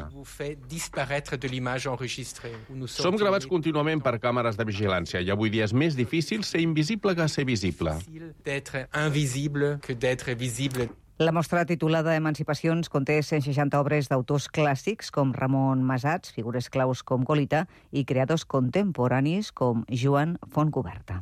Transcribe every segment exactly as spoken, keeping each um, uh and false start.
Barcelona. Som gravats contínuament per càmeres de vigilància i avui dia és més difícil ser invisible que ser visible. La mostra titulada Emancipacions conté cent seixanta obres d'autors clàssics com Ramon Masats, figures claus com Golita i creadors contemporanis com Joan Fontcoberta.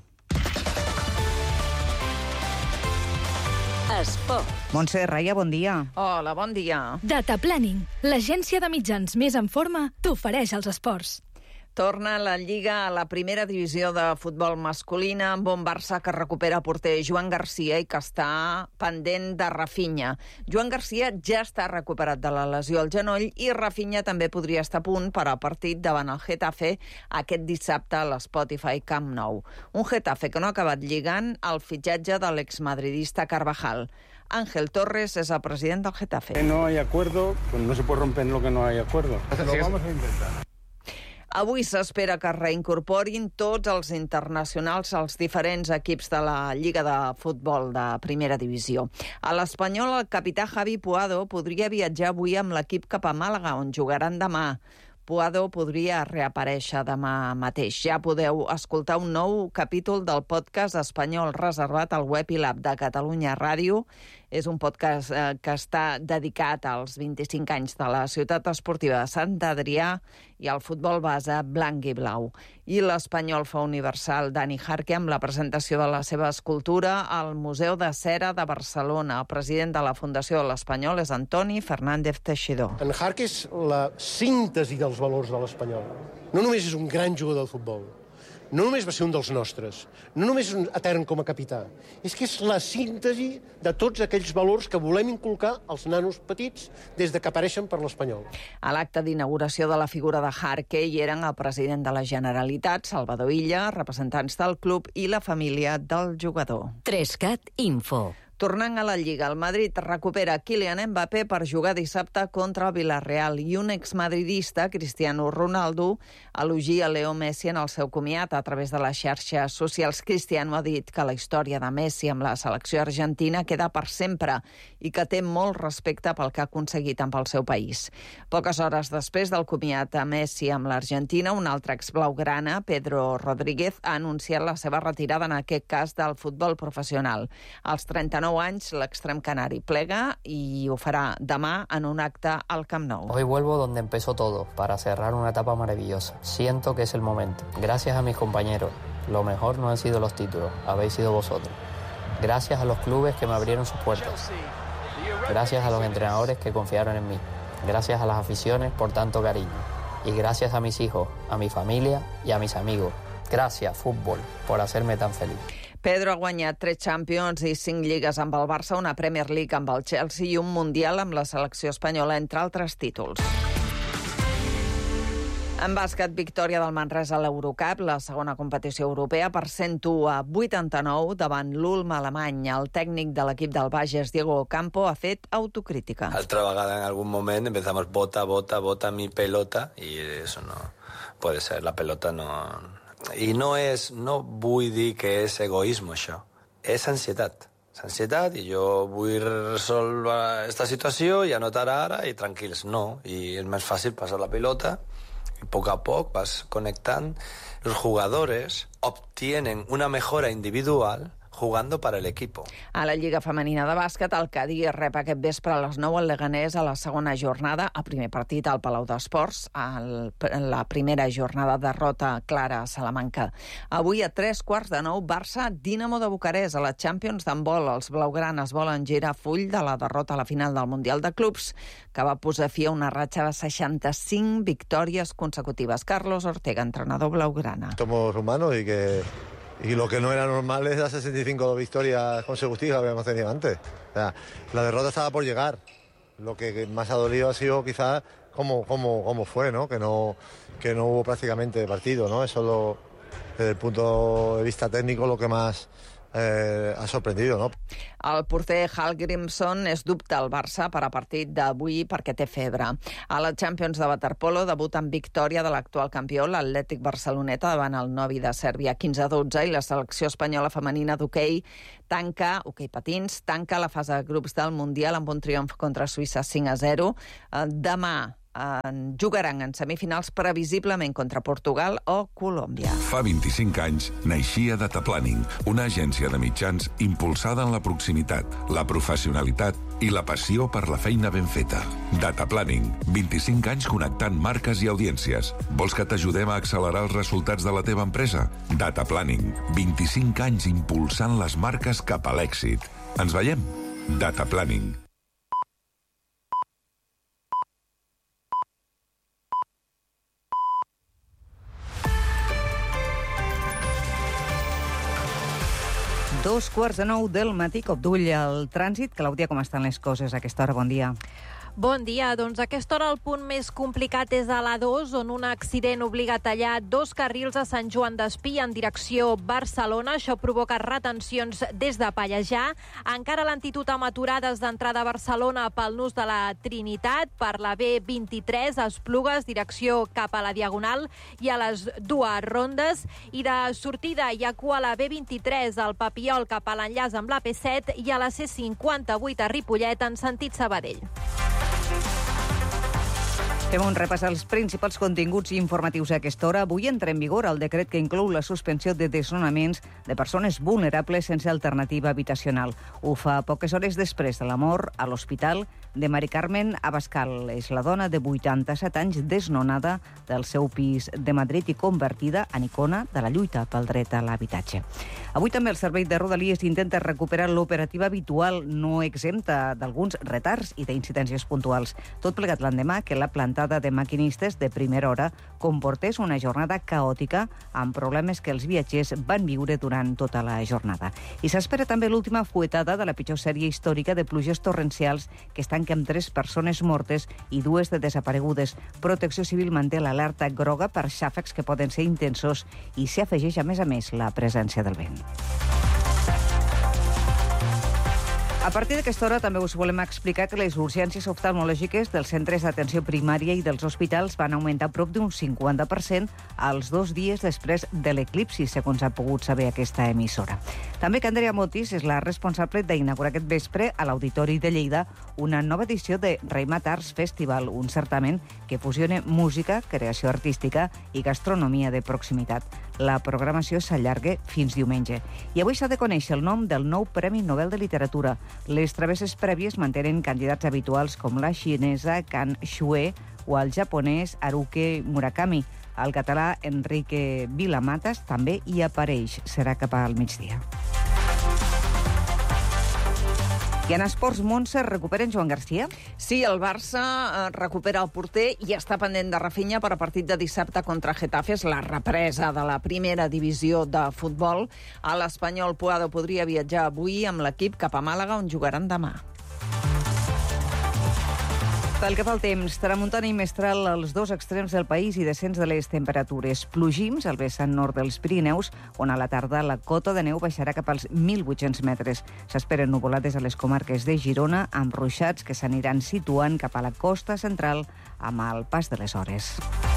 Esport. Montse Raia, bon dia. Hola, bon dia. Data Planning, l'agència de mitjans més en forma, t'ofereix els esports. Torna la Lliga a la primera divisió de futbol masculina amb un Barça que recupera porter Joan Garcia i que està pendent de Rafinha. Joan Garcia ja està recuperat de la lesió al genoll i Rafinha també podria estar a punt per al partit davant el Getafe aquest dissabte a l'Spotify Camp Nou. Un Getafe que no ha acabat lligant el fitxatge de l'exmadridista Carvajal. Ángel Torres és el president del Getafe. No hay acuerdo, pues no se puede romper lo que no hay acuerdo. Lo vamos a intentar. Avui s'espera que es reincorporin tots els internacionals als diferents equips de la Lliga de Futbol de Primera Divisió. A l'Espanyol, el capità Javi Puado podria viatjar avui amb l'equip cap a Màlaga, on jugaran demà. Puado podria reaparèixer demà mateix. Ja podeu escoltar un nou capítol del podcast espanyol reservat al web i l'app de Catalunya Ràdio. És un podcast eh, que està dedicat als vint-i-cinc anys de la ciutat esportiva de Sant Adrià i al futbol base blanc i blau. I l'Espanyol fa universal Dani Jarque amb la presentació de la seva escultura al Museu de Cera de Barcelona. El president de la Fundació de l'Espanyol és Antoni Fernández Teixidor. En Jarque és la síntesi dels valors de l'Espanyol. No només és un gran jugador de futbol, no només va ser un dels nostres, no només és un etern com a capità, és que és la síntesi de tots aquells valors que volem inculcar als nanos petits des de que apareixen per l'Espanyol. A l'acte d'inauguració de la figura de Jarque hi eren el president de la Generalitat, Salvador Illa, representants del club i la família del jugador. Trescat Info. Tornant a la Lliga, el Madrid recupera Kylian Mbappé per jugar dissabte contra el Villarreal i un exmadridista, Cristiano Ronaldo, elogia Leo Messi en el seu comiat a través de les xarxes socials. Cristiano ha dit que la història de Messi amb la selecció argentina queda per sempre i que té molt respecte pel que ha aconseguit amb el seu país. Poques hores després del comiat a Messi amb l'Argentina, un altre exblaugrana, Pedro Rodríguez, ha anunciat la seva retirada, en aquest cas del futbol professional. Als trenta-nou anys, l'extrem canari plega i ho farà demà en un acte al Camp Nou. Hoy vuelvo donde empezó todo, para cerrar una etapa maravillosa. Siento que es el momento. Gracias a mis compañeros. Lo mejor no han sido los títulos, habéis sido vosotros. Gracias a los clubes que me abrieron sus puertas. Gracias a los entrenadores que confiaron en mí. Gracias a las aficiones por tanto cariño. Y gracias a mis hijos, a mi familia y a mis amigos. Gracias, fútbol, por hacerme tan feliz. Pedro ha guanyat tres Champions i cinc lligues amb el Barça, una Premier League amb el Chelsea i un Mundial amb la selecció espanyola, entre altres títols. En bàsquet, victòria del Manresa a l'Eurocup, la segona competició europea, per cent u a vuitanta-nou davant l'Ulm alemany. El tècnic de l'equip del Bages, Diego Campo, ha fet autocrítica. Altra vegada, en algun moment, empezamos bota, bota, bota mi pelota, i eso no puede ser, la pelota no... I no és, no vull dir que és egoisme, això. És ansietat. És ansietat i jo vull resoldre aquesta situació i anotar ara i tranquils. No, i és més fàcil passar la pilota i a poc a poc vas connectant. Los jugadores obtienen una mejora individual jugando para el equipo. A la Lliga Femenina de Bàsquet, el Cadí rep aquest vespre a les nou el Leganés a la segona jornada, a primer partit al Palau d'Esports, en la primera jornada derrota clara a Salamanca. Avui a tres quarts de nou, Barça, Dinamo de Bucarest, a la Champions d'handbol. Els blaugranes volen girar full de la derrota a la final del Mundial de Clubs, que va posar fi a una ratxa de seixanta-cinc victòries consecutives. Carlos Ortega, entrenador blaugrana. Somos humanos y que Y lo que no era normal es las sesenta y cinco victorias consecutivas que habíamos tenido antes. O sea, la derrota estaba por llegar. Lo que más ha dolido ha sido quizás cómo, cómo, cómo fue, ¿no? Que no que no hubo prácticamente partido, ¿no? Eso lo, desde el punto de vista técnico lo que más eh, ha sorprendido, ¿no? El porter Hallgrímsson és dubte al Barça per a partit d'avui perquè té febre. A la Champions de waterpolo debuta amb victòria de l'actual campió, l'Atlètic Barceloneta, davant el Novi de Sèrbia quinze a dotze, i la selecció espanyola femenina d'hoquei tanca, hoquei patins, tanca la fase de grups del Mundial amb un triomf contra Suïssa cinc a zero. Demà en, jugaran en semifinals previsiblement contra Portugal o Colòmbia. Fa vint-i-cinc anys naixia Data Planning, una agència de mitjans impulsada en la proximitat, la professionalitat i la passió per la feina ben feta. Data Planning, vint-i-cinc anys connectant marques i audiències. Vols que t'ajudem a accelerar els resultats de la teva empresa? Data Planning, vint-i-cinc anys impulsant les marques cap a l'èxit. Ens veiem? Data Planning. Dos quarts de nou del matí, cop d'ull al trànsit. Clàudia, com estan les coses a aquesta hora? Bon dia. Bon dia. Doncs a aquesta hora el punt més complicat és a l'A dos, on un accident obliga a tallar dos carrils a Sant Joan d'Espí en direcció Barcelona. Això provoca retencions des de Pallejà. Encara lentitud amb aturades d'entrada a Barcelona pel nus de la Trinitat. Per la B vint-i-tres, a Esplugues, direcció cap a la Diagonal i a les dues rondes. I de sortida hi ha cua a la B vint-i-tres, al Papiol cap a l'enllaç amb la P set i a la C cinquanta-vuit a Ripollet en sentit Sabadell. Fem un repàs als principals continguts informatius a aquesta hora. Avui entra en vigor el decret que inclou la suspensió de desnonaments de persones vulnerables sense alternativa habitacional. Ho fa poques hores després de la mort a l'hospital de Mari Carmen Abascal. És la dona de vuitanta-set anys desnonada del seu pis de Madrid i convertida en icona de la lluita pel dret a l'habitatge. Avui també el servei de Rodalies intenta recuperar l'operativa habitual, no exempta d'alguns retards i d'incidències puntuals. Tot plegat l'endemà que la plantada de maquinistes de primera hora comportés una jornada caòtica amb problemes que els viatgers van viure durant tota la jornada. I s'espera també l'última fuetada de la pitjor sèrie històrica de pluges torrencials que estan amb tres persones mortes i dues de desaparegudes. Protecció Civil manté l'alerta groga per xàfecs que poden ser intensos i s'hi afegeix, a més a més, la presència del vent. A partir d'aquesta hora també us volem explicar que les urgències oftalmològiques dels centres d'atenció primària i dels hospitals van augmentar prop d'un cinquanta per cent als dos dies després de l'eclipsi, segons ha pogut saber aquesta emissora. També que Andrea Motis és la responsable d'inaugurar aquest vespre a l'Auditori de Lleida una nova edició de Reimat Arts Festival, un certamen que fusiona música, creació artística i gastronomia de proximitat. La programació s'allarga fins diumenge. I avui s'ha de conèixer el nom del nou Premi Nobel de Literatura. Les travesses prèvies mantenen candidats habituals com la xinesa Kan Xue o el japonès Haruki Murakami. El català Enrique Vilamatas també hi apareix. Serà cap al migdia. I en esports, Montse, recuperen Joan Garcia? Sí, el Barça recupera el porter i està pendent de Rafinha per a partit de dissabte contra Getafe. És la represa de la primera divisió de futbol. A l'Espanyol, Puado podria viatjar avui amb l'equip cap a Màlaga, on jugaran demà. Pel que fa al temps, tramuntana i mestral als dos extrems del país i descens de les temperatures. Plogims al vessant nord dels Pirineus, on a la tarda la cota de neu baixarà cap als mil vuit-cents metres. S'esperen nuvolades a les comarques de Girona, amb ruixats que s'aniran situant cap a la costa central amb el pas de les hores.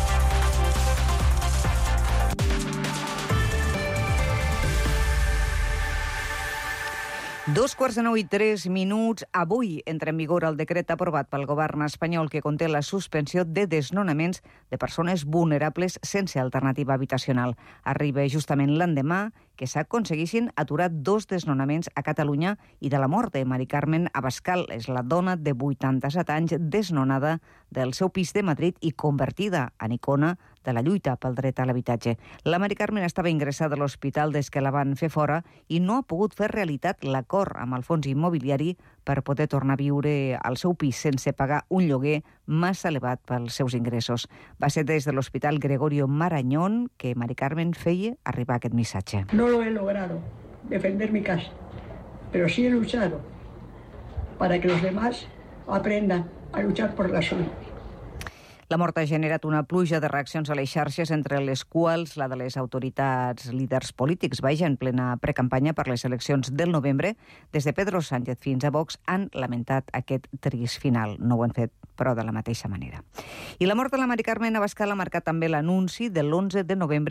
Dos quarts de nou i tres minuts. Avui entra en vigor el decret aprovat pel govern espanyol que conté la suspensió de desnonaments de persones vulnerables sense alternativa habitacional. Arriba justament l'endemà que s'aconseguissin aturar dos desnonaments a Catalunya i de la mort de Mari Carmen Abascal. És la dona de vuitanta-set anys desnonada del seu pis de Madrid i convertida en icona de la lluita pel dret a l'habitatge. La Mari Carmen estava ingressada a l'hospital des que la van fer fora i no ha pogut fer realitat l'acord amb el fons immobiliari per poder tornar a viure al seu pis sense pagar un lloguer massa elevat pels seus ingressos. Va ser des de l'Hospital Gregorio Marañón que Mari Carmen feia arribar aquest missatge. No lo he logrado defender mi casa, pero sí he luchado para que los demás aprendan a luchar por la suya. La mort ha generat una pluja de reaccions a les xarxes, entre les quals la de les autoritats líders polítics. Vaja, en plena precampanya per les eleccions del novembre, des de Pedro Sánchez fins a Vox han lamentat aquest trist final. No ho han fet, però de la mateixa manera. I la mort de la Mari Carmen Abascal ha marcat també l'anunci de l'onze de novembre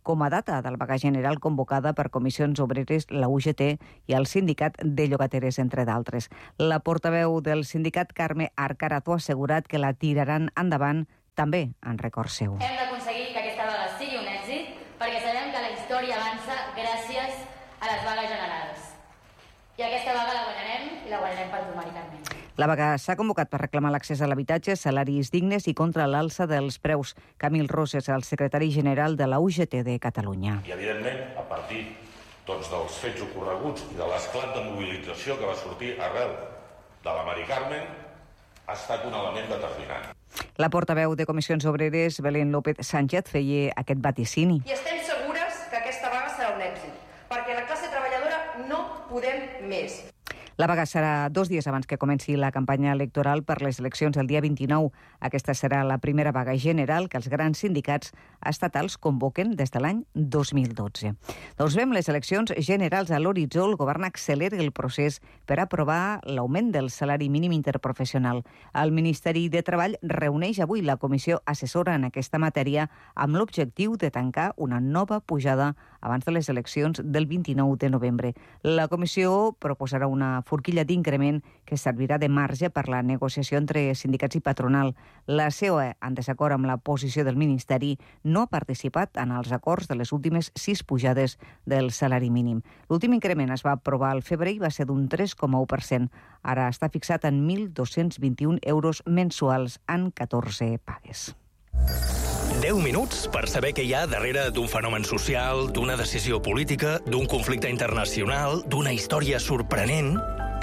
com a data del vaga general convocada per Comissions Obreres, la U G T i el Sindicat de Llogateres, entre d'altres. La portaveu del sindicat, Carme Arcarato, ha assegurat que la tiraran endavant també en record seu. Hem d'aconseguir que aquesta vaga sigui un èxit perquè sabem que la història avança gràcies a les vagues generals. I aquesta vaga la guanyarem i la guanyarem pantomàticament. La vaga s'ha convocat per reclamar l'accés a l'habitatge, salaris dignes i contra l'alça dels preus. Camil Roses, el secretari general de la U G T de Catalunya. I, evidentment, a partir doncs, dels fets ocorreguts i de l'esclat de mobilització que va sortir arrel de la Mari Carmen, ha estat un element determinant. La portaveu de Comissions Obreres, Belén López Sánchez, feia aquest vaticini. I estem segures que aquesta vaga serà un èxit, perquè la classe treballadora no podem més. La vaga serà dos dies abans que comenci la campanya electoral per les eleccions el dia vint-i-nou. Aquesta serà la primera vaga general que els grans sindicats estatals convoquen des de l'any dos mil dotze. Doncs bé, amb les eleccions generals a l'horitzó, el govern accelera el procés per aprovar l'augment del salari mínim interprofessional. El Ministeri de Treball reuneix avui la comissió assessora en aquesta matèria amb l'objectiu de tancar una nova pujada abans de les eleccions del vint-i-nou de novembre. La comissió proposarà una forquilla d'increment que servirà de marge per la negociació entre sindicats i patronal. La C O E, en desacord amb la posició del Ministeri, no ha participat en els acords de les últimes sis pujades del salari mínim. L'últim increment es va aprovar al febrer i va ser d'un tres coma u per cent. Ara està fixat en mil dos-cents vint-i-un euros mensuals en catorze pagues. deu minuts per saber què hi ha darrere d'un fenomen social, d'una decisió política, d'un conflicte internacional, d'una història sorprenent.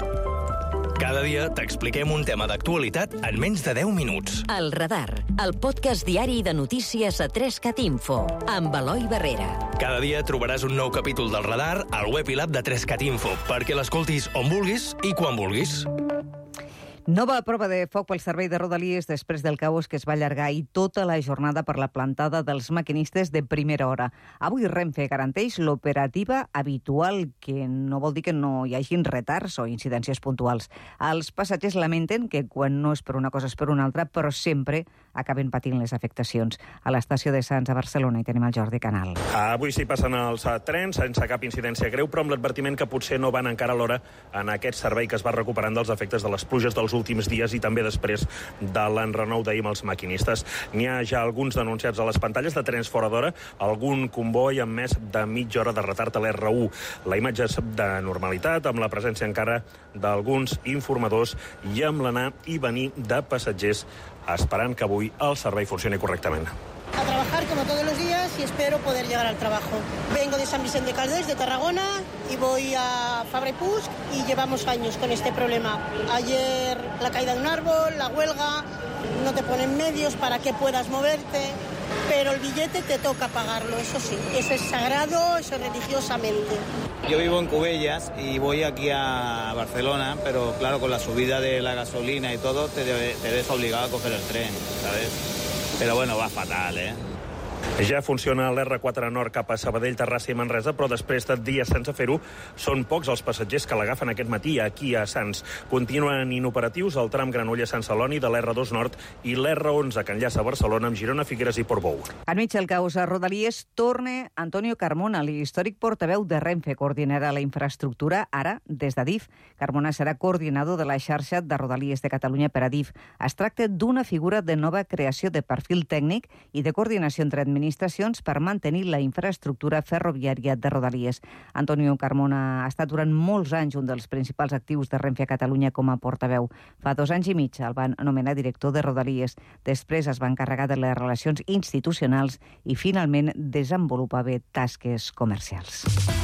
Cada dia t'expliquem un tema d'actualitat en menys de deu minuts. El Radar, el podcast diari de notícies a tres cat Info, amb Eloi Barrera. Cada dia trobaràs un nou capítol del Radar al web i l'app de tres cat Info, perquè l'escoltis on vulguis i quan vulguis. Nova prova de foc pel servei de Rodalies després del caos que es va allargar i tota la jornada per la plantada dels maquinistes de primera hora. Avui Renfe garanteix l'operativa habitual, que no vol dir que no hi hagin retards o incidències puntuals. Els passatgers lamenten que quan no és per una cosa és per una altra, però sempre acaben patint les afectacions. A l'estació de Sants a Barcelona hi tenim el Jordi Canal. Avui sí passen els trens sense cap incidència greu, però amb l'advertiment que potser no van encara a l'hora en aquest servei que es va recuperant dels efectes de les pluges dels últims dies i també després de l'enrenou d'ahir amb els maquinistes. N'hi ha ja alguns denunciats a les pantalles de trens fora d'hora, algun comboi amb més de mitja hora de retard a l'erre u. La imatge és de normalitat, amb la presència encara d'alguns informadors i amb l'anar i venir de passatgers esperant que avui el servei funcioni correctament. A trabajar como todos los días y espero poder llegar al trabajo. Vengo de San Vicente de Calders, de Tarragona, y voy a Fabra y Puig y llevamos años con este problema. Ayer la caída de un árbol, la huelga, no te ponen medios para que puedas moverte, pero el billete te toca pagarlo, eso sí. Eso es sagrado, eso es religiosamente. Yo vivo en Cubellas y voy aquí a Barcelona, pero claro, con la subida de la gasolina y todo, te, debe, te ves obligado a coger el tren, ¿sabes? Però bueno, va fatal, eh? Ja funciona l'erre quatre Nord cap a Sabadell, Terrassa i Manresa, però després de dies sense fer-ho, són pocs els passatgers que l'agafen aquest matí aquí a Sants. Continuen inoperatius el tram Granollers-Sant Celoni de l'erre dos Nord i l'erre onze que enllaça Barcelona amb Girona, Figueres i Portbou. Enmig del caos a Rodalies torna Antonio Carmona, l'històric portaveu de Renfe, coordinarà la infraestructura ara des de D I F. Carmona serà coordinador de la xarxa de Rodalies de Catalunya per a D I F. Es tracta d'una figura de nova creació de perfil tècnic i de coordinació entre administracions per mantenir la infraestructura ferroviària de Rodalies. Antonio Carmona ha estat durant molts anys un dels principals actius de Renfe a Catalunya com a portaveu. Fa dos anys i mig el van nomenar director de Rodalies. Després es va encarregar de les relacions institucionals i finalment desenvolupava tasques comercials.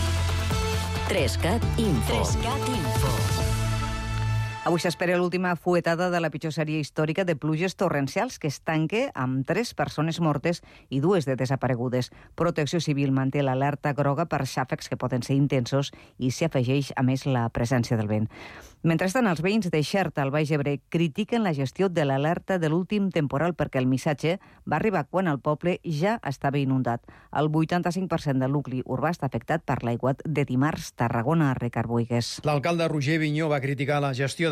tres cat Info. tres cat Info. Avui s'espera l'última fuetada de la pitjor sèrie històrica de pluges torrencials que es tanca amb tres persones mortes i dues de desaparegudes. Protecció Civil manté l'alerta groga per xàfecs que poden ser intensos i s'hi afegeix, a més, la presència del vent. Mentrestant, els veïns de Xerta, al Baix Ebre, critiquen la gestió de l'alerta de l'últim temporal perquè el missatge va arribar quan el poble ja estava inundat. El vuitanta-cinc per cent del nucli urbà està afectat per l'aiguat de dimarts. Tarragona, Ricard Boigues. L'alcalde Roger Vinyó va criticar la gestió de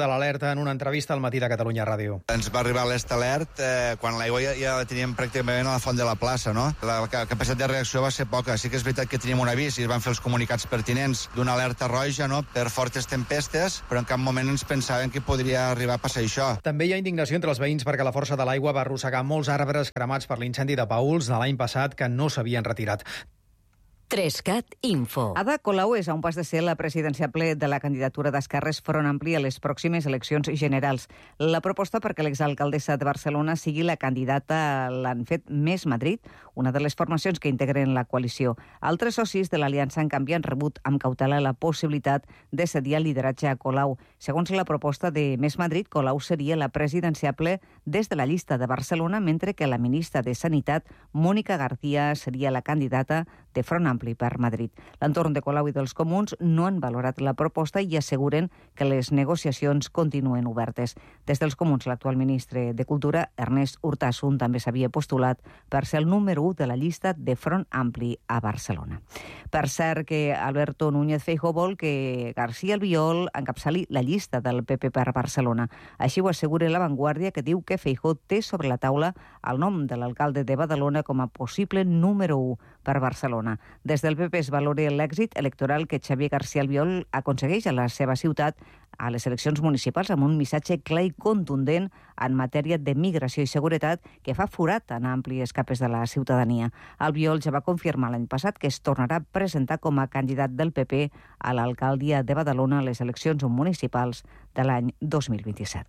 de l'alerta en una entrevista al Matí de Catalunya Ràdio. Ens va arribar l'est alert eh, quan l'aigua ja, ja la teníem pràcticament a la font de la plaça, no? La, la capacitat de reacció va ser poca. Sí que és veritat que teníem un avís i es van fer els comunicats pertinents d'una alerta roja, no?, per fortes tempestes, però en cap moment ens pensàvem que podria arribar a passar això. També hi ha indignació entre els veïns perquè la força de l'aigua va arrossegar molts arbres cremats per l'incendi de Paüls de l'any passat que no s'havien retirat. Trescat Info. Ada Colau és a un pas de ser la presidenciable de la candidatura d'Esquerres Front Ampli a les pròximes eleccions generals. La proposta perquè l'exalcaldessa de Barcelona sigui la candidata l'han fet Més Madrid, una de les formacions que integren la coalició. Altres socis de l'aliança, en canvi, han rebut amb cautela la possibilitat de cedir el lideratge a Colau. Segons la proposta de Més Madrid, Colau seria la presidenciable des de la llista de Barcelona, mentre que la ministra de Sanitat, Mónica García, seria la candidata de Front Ampli per Madrid. L'entorn de Colau i dels Comuns no han valorat la proposta i asseguren que les negociacions continuen obertes. Des dels Comuns, l'actual ministre de Cultura, Ernest Urtasun, també s'havia postulat per ser el número u de la llista de Front Ampli a Barcelona. Per cert que Alberto Núñez Feijóo vol que García Albiol encapçali la llista del P P per Barcelona. Així ho assegura La Vanguardia, que diu que Feijóo té sobre la taula el nom de l'alcalde de Badalona com a possible número u per Barcelona. Des del P P es valora l'èxit electoral que Xavier García Albiol aconsegueix a la seva ciutat a les eleccions municipals amb un missatge clar i contundent en matèria de migració i seguretat que fa forat en àmplies capes de la ciutadania. Albiol ja va confirmar l'any passat que es tornarà a presentar com a candidat del P P a l'alcaldia de Badalona a les eleccions municipals de l'any dos mil vint-i-set.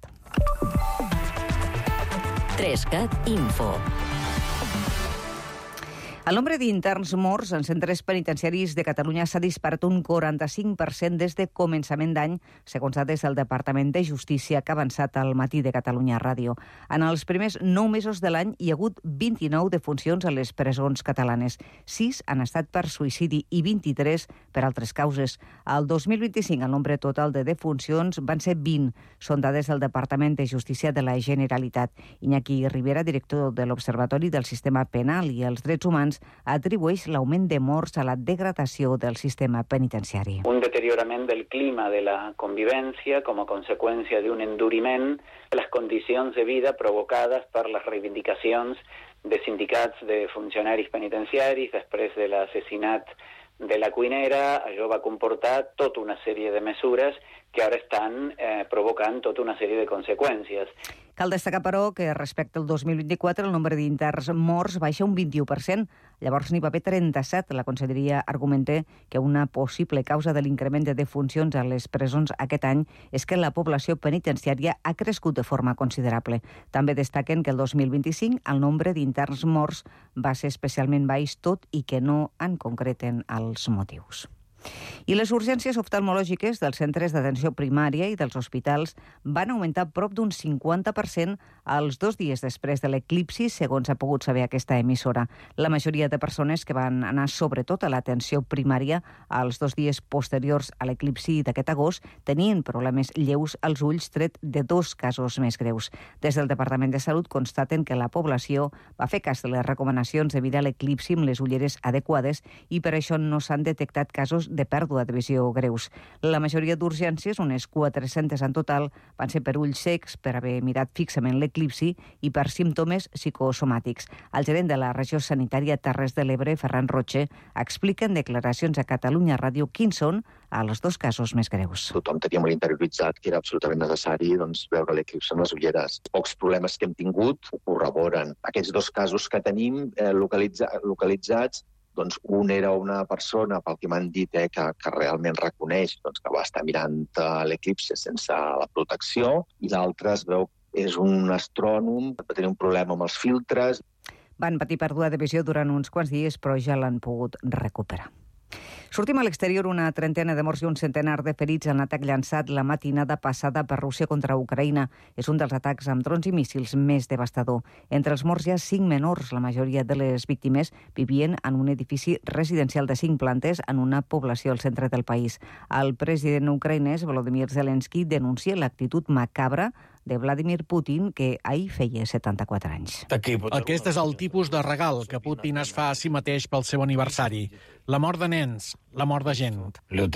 Trescat Info. El nombre d'interns morts en centres penitenciaris de Catalunya s'ha disparat un quaranta-cinc per cent des de començament d'any, segons dades del Departament de Justícia que ha avançat al Matí de Catalunya Ràdio. En els primers nou mesos de l'any hi ha hagut vint-i-nou defuncions a les presons catalanes. sis han estat per suïcidi i vint-i-tres per altres causes. El dos mil vint-i-cinc el nombre total de defuncions van ser vint. Són dades del Departament de Justícia de la Generalitat. Iñaki Rivera, director de l'Observatori del Sistema Penal i els Drets Humans, atribueix l'augment de morts a la degradació del sistema penitenciari. Un deteriorament del clima de la convivència com a conseqüència d'un enduriment de les condicions de vida provocades per les reivindicacions de sindicats de funcionaris penitenciaris després de l'assassinat de la cuinera. Això va comportar tota una sèrie de mesures que ara estan eh, provocant tota una sèrie de conseqüències. Cal destacar, però, que respecte al dos mil vint-i-quatre el nombre d'interns morts baixa un vint-i-u per cent. Llavors n'hi va haver trenta-set. La Conselleria argumenta que una possible causa de l'increment de defuncions a les presons aquest any és que la població penitenciària ha crescut de forma considerable. També destaquen que el dos mil vint-i-cinc el nombre d'interns morts va ser especialment baix, tot i que no en concreten els motius. I les urgències oftalmològiques dels centres d'atenció primària i dels hospitals van augmentar prop d'un cinquanta per cent els dos dies després de l'eclipsi, segons ha pogut saber aquesta emissora. La majoria de persones que van anar sobretot a l'atenció primària els dos dies posteriors a l'eclipsi d'aquest agost tenien problemes lleus als ulls, tret de dos casos més greus. Des del Departament de Salut constaten que la població va fer cas de les recomanacions de mirar l'eclipsi amb les ulleres adequades i per això no s'han detectat casos de pèrdua de visió greus. La majoria d'urgències, unes quatre-centes en total, van ser per ulls secs, per haver mirat fixament l'eclipsi i per símptomes psicosomàtics. El gerent de la regió sanitària Terres de l'Ebre, Ferran Roche, explica en declaracions a Catalunya Ràdio quins són els dos casos més greus. Tothom tenia molt interioritzat que era absolutament necessari doncs, veure l'eclipsi amb les ulleres. Pocs problemes que hem tingut ho corroboren. Aquests dos casos que tenim eh, localitza, localitzats, doncs un era una persona, pel que m'han dit, eh, que, que realment reconeix doncs, que va estar mirant l'eclipsi sense la protecció, i l'altre es veu és un astrònom, va tenir un problema amb els filtres. Van patir pèrdua de visió durant uns quants dies, però ja l'han pogut recuperar. Sortim a l'exterior, una trentena de morts i un centenar de ferits en l'atac llançat la matinada passada per Rússia contra Ucraïna. És un dels atacs amb drons i míssils més devastador. Entre els morts hi ha cinc menors. La majoria de les víctimes vivien en un edifici residencial de cinc plantes en una població al centre del país. El president ucraïnès, Volodymyr Zelensky, denuncia l'actitud macabra de Vladimir Putin, que ahir feia setanta-quatre anys. Aquest és el tipus de regal que Putin es fa a si mateix pel seu aniversari. La mort de nens, la mort de gent.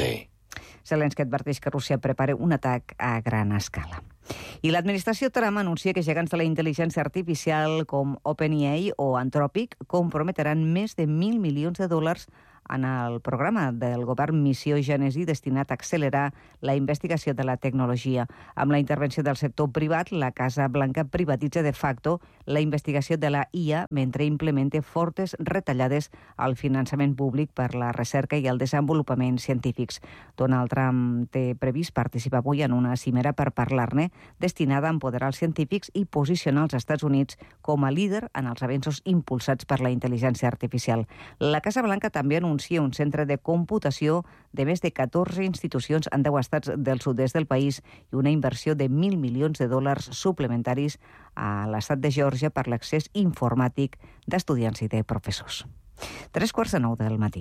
Zelensky adverteix que Rússia prepara un atac a gran escala. I l'administració Trump anuncia que gegants de la intel·ligència artificial com OpenAI o Anthropic comprometran més de mil milions de dòlars en el programa del govern Missió Gènesi destinat a accelerar la investigació de la tecnologia. Amb la intervenció del sector privat, la Casa Blanca privatitza de facto la investigació de la I A mentre implementa fortes retallades al finançament públic per la recerca i el desenvolupament científics. Donald Trump té previst participar avui en una cimera per parlar-ne destinada a empoderar els científics i posicionar els Estats Units com a líder en els avenços impulsats per la intel·ligència artificial. La Casa Blanca també anuncia un centre de computació de més de catorze institucions en deu estats del sud-est del país i una inversió de mil milions de dòlars suplementaris a l'estat de Geòrgia per l'accés informàtic d'estudiants i de professors. Tres quarts de nou del matí.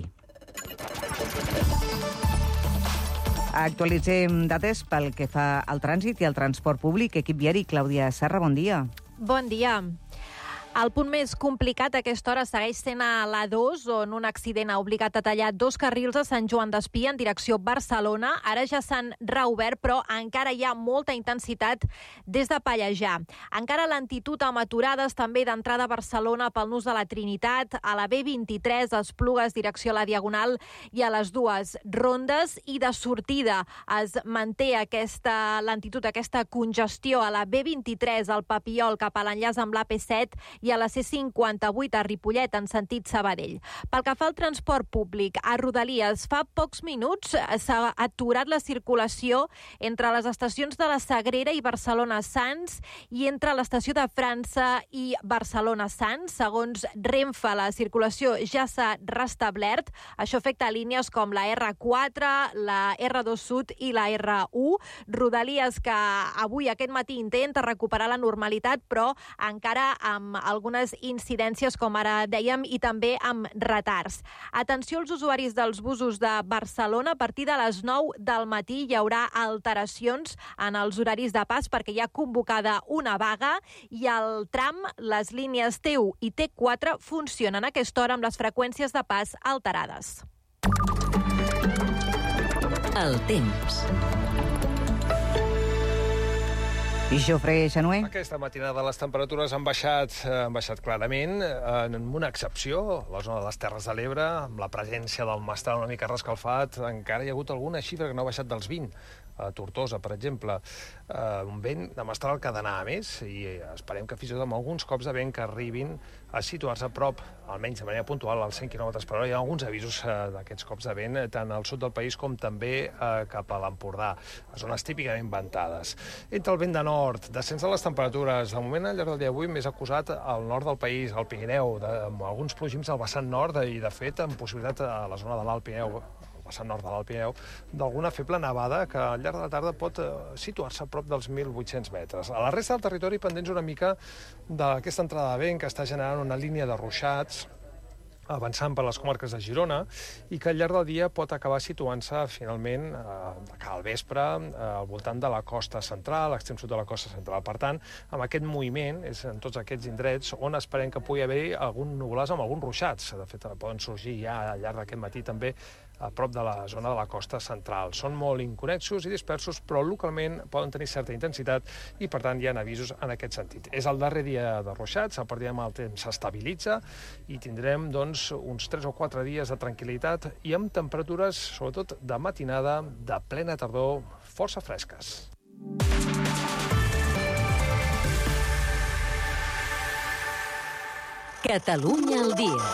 Actualitzem dades pel que fa al trànsit i al transport públic. Equip viari, Clàudia Serra, bon dia. Bon dia. El punt més complicat a aquesta hora segueix sent a l'A dos, on un accident ha obligat a tallar dos carrils a Sant Joan d'Espí en direcció Barcelona. Ara ja s'han reobert, però encara hi ha molta intensitat des de Pallejà. Encara lentitud amb aturades també d'entrada a Barcelona pel nus de la Trinitat, a la B vint-i-tres, a Esplugues, direcció a la Diagonal, i a les dues rondes, i de sortida es manté aquesta lentitud, aquesta congestió a la B vint-i-tres, al Papiol, cap a l'enllaç amb l'A P set, i a la C cinquanta-vuit a Ripollet en sentit Sabadell. Pel que fa al transport públic, a Rodalies fa pocs minuts s'ha aturat la circulació entre les estacions de la Sagrera i Barcelona-Sants i entre l'estació de França i Barcelona-Sants. Segons Renfe, la circulació ja s'ha restablert. Això afecta línies com la erre quatre, la erre dos Sud i la erre u. Rodalies que avui, aquest matí, intenta recuperar la normalitat, però encara amb algunes incidències, com ara dèiem, i també amb retards. Atenció als usuaris dels busos de Barcelona. A partir de les nou del matí hi haurà alteracions en els horaris de pas perquè hi ha convocada una vaga i al tram les línies T u i T quatre funcionen a aquesta hora amb les freqüències de pas alterades. El temps. I Jofre Xanué? Aquesta matinada les temperatures han baixat, han baixat clarament, amb una excepció, la zona de les Terres de l'Ebre, amb la presència del mestral una mica rescalfat, encara hi ha hagut alguna xifra que no ha baixat dels vint. A Tortosa, per exemple, eh, un vent de mestral que ha d'anar a més i esperem que fins i tot amb alguns cops de vent que arribin a situar-se a prop, almenys de manera puntual, als cent quilòmetres per hora. Hi ha alguns avisos eh, d'aquests cops de vent, tant al sud del país com també eh, cap a l'Empordà, a zones típicament ventades. Entre el vent de nord, descens de les temperatures, de moment al llarg del dia d'avui més acusat al nord del país, al Pirineu, de, amb alguns plogims al vessant nord i, de fet, amb possibilitat a la zona de l'Alt Pirineu, al nord de l'Alt Pirineu, d'alguna feble nevada que al llarg de la tarda pot situar-se a prop dels mil vuit-cents metres. A la resta del territori pendents una mica d'aquesta entrada de vent que està generant una línia de ruixats avançant per les comarques de Girona i que al llarg del dia pot acabar situant-se finalment de cara al vespre al voltant de la costa central, l'extrem sud de la costa central. Per tant, amb aquest moviment és en tots aquests indrets on esperem que pugui haver algun nuvolàs amb alguns ruixats. De fet, poden sorgir ja al llarg d'aquest matí també a prop de la zona de la costa central. Són molt inconnexos i dispersos, però localment poden tenir certa intensitat i, per tant, hi ha avisos en aquest sentit. És el darrer dia de ruixats, a partir demà el temps s'estabilitza i tindrem, doncs, uns tres o quatre dies de tranquil·litat i amb temperatures, sobretot de matinada, de plena tardor, força fresques. Catalunya al dia.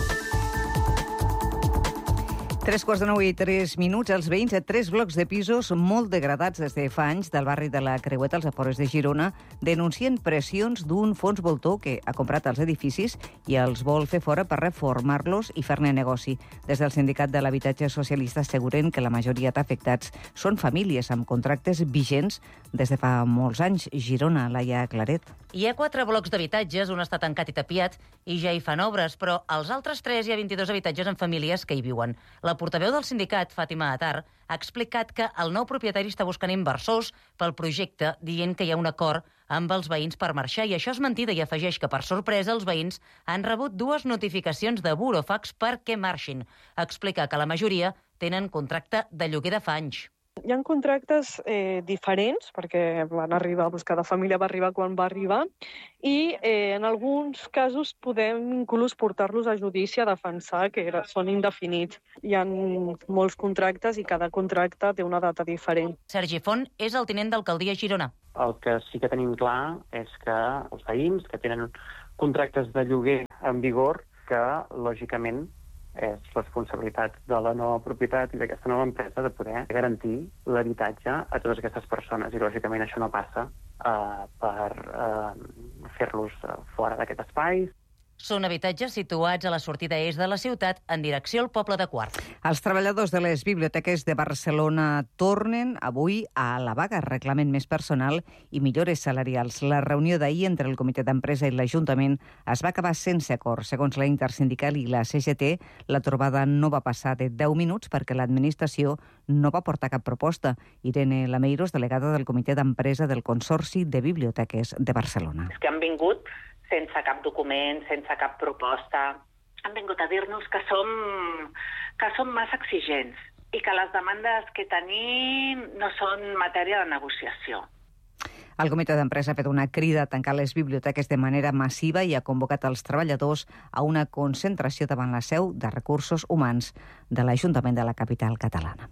Tres quarts de nou i tres minuts. Els veïns de tres blocs de pisos molt degradats des de fa anys del barri de la Creueta, als afores de Girona, denuncien pressions d'un fons voltor que ha comprat els edificis i els vol fer fora per reformar-los i fer-ne negoci. Des del Sindicat de l'Habitatge Socialista asseguren que la majoria d'afectats són famílies amb contractes vigents des de fa molts anys. Girona, Laia Claret. Hi ha quatre blocs d'habitatges, un està tancat i tapiat i ja hi fan obres, però als altres tres hi ha vint-i-dos habitatges amb famílies que hi viuen. La portaveu del sindicat, Fàtima Atar, ha explicat que el nou propietari està buscant inversors pel projecte, dient que hi ha un acord amb els veïns per marxar, i això és mentida, i afegeix que, per sorpresa, els veïns han rebut dues notificacions de burofax perquè marxin. Explica que la majoria tenen contracte de lloguer de fa anys. Hi ha contractes eh, diferents, perquè van arribar, doncs cada família va arribar quan va arribar, i eh, en alguns casos podem inclús portar-los a judici a defensar que era, són indefinits. Hi ha molts contractes i cada contracte té una data diferent. Sergi Font és el tinent d'alcaldia a Girona. El que sí que tenim clar és que els veïns que tenen contractes de lloguer en vigor, que lògicament és responsabilitat de la nova propietat i d'aquesta nova empresa de poder garantir l'habitatge a totes aquestes persones. I, lògicament, això no passa uh, per uh, fer-los uh, fora d'aquest espai. Són habitatges situats a la sortida est de la ciutat en direcció al poble de Quart. Els treballadors de les biblioteques de Barcelona tornen avui a la vaga. Reclamen més personal i millores salarials. La reunió d'ahir entre el comitè d'empresa i l'Ajuntament es va acabar sense acord. Segons la Intersindical i la C G T, la trobada no va passar de deu minuts perquè l'administració no va portar cap proposta. Irene Lameiros, delegada del comitè d'empresa del Consorci de Biblioteques de Barcelona. És que han vingut sense cap document, sense cap proposta. Han vingut a dir-nos que som, que som massa exigents i que les demandes que tenim no són matèria de negociació. El comitè d'empresa ha fet una crida a tancar les biblioteques de manera massiva i ha convocat els treballadors a una concentració davant la seu de Recursos Humans de l'Ajuntament de la capital catalana.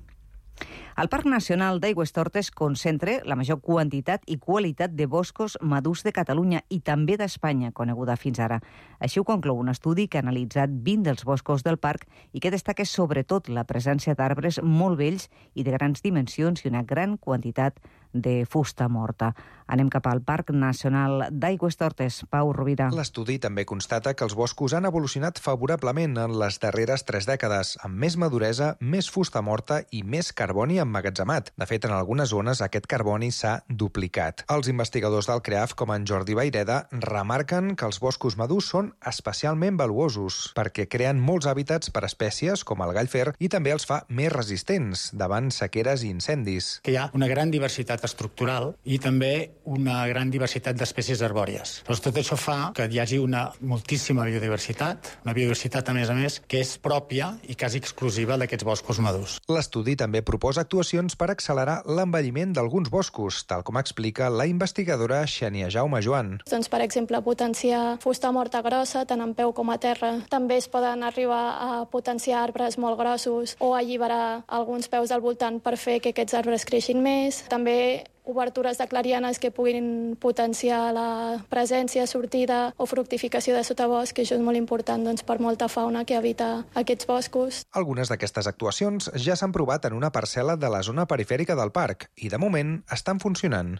El Parc Nacional d'Aigüestortes concentra la major quantitat i qualitat de boscos madurs de Catalunya i també d'Espanya, coneguda fins ara. Així ho conclou un estudi que ha analitzat vint dels boscos del parc i que destaca sobretot la presència d'arbres molt vells i de grans dimensions i una gran quantitat de fusta morta. Anem cap al Parc Nacional d'Aigüestortes. Pau Rovira. L'estudi també constata que els boscos han evolucionat favorablement en les darreres tres dècades, amb més maduresa, més fusta morta i més carboni emmagatzemat. De fet, en algunes zones aquest carboni s'ha duplicat. Els investigadors del CREAF, com en Jordi Vaireda, remarquen que els boscos madurs són especialment valuosos perquè creen molts hàbitats per espècies com el gall fer i també els fa més resistents davant sequeres i incendis. Que hi ha una gran diversitat estructural i també una gran diversitat d'espècies arbòries. Però tot això fa que hi hagi una moltíssima biodiversitat, una biodiversitat, a més a més, que és pròpia i quasi exclusiva d'aquests boscos madurs. L'estudi també proposa actuacions per accelerar l'envelliment d'alguns boscos, tal com explica la investigadora Xènia Jaume Joan. Doncs, per exemple, potenciar fusta morta grossa, tant en peu com a terra. També es poden arribar a potenciar arbres molt grossos o alliberar alguns peus al voltant per fer que aquests arbres creixin més. També obertures de clarianes que puguin potenciar la presència, sortida o fructificació de sotabosc, que això és molt important doncs, per molta fauna que habita aquests boscos. Algunes d'aquestes actuacions ja s'han provat en una parcel·la de la zona perifèrica del parc i, de moment, estan funcionant.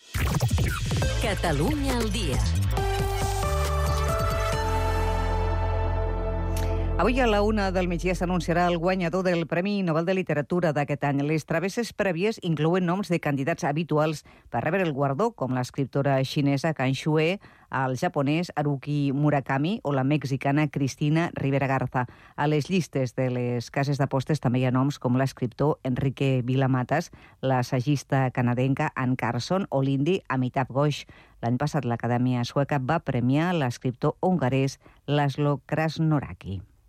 Catalunya al dia. Avui a la una del migdia s'anunciarà el guanyador del Premi Nobel de Literatura d'aquest any. Les travesses prèvies inclouen noms de candidats habituals per rebre el guardó, com l'escriptora xinesa Kan Xue, el japonès Haruki Murakami o la mexicana Cristina Rivera Garza. A les llistes de les cases d'apostes també hi ha noms com l'escriptor Enrique Vilamatas, l'assagista canadenca Ann Carson o l'indi Amitav Ghosh. L'any passat l'Acadèmia Sueca va premiar l'escriptor hongarès Laszlo Krasnoraki.